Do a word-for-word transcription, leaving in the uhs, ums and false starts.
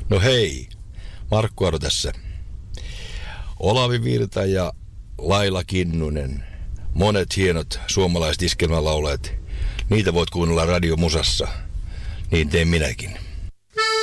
No hei, Markku Aro tässä. Olavi Virta ja Laila Kinnunen, monet hienot suomalaiset iskelmälaulajat, niitä voit kuunnella radiomusassa, niin teen minäkin.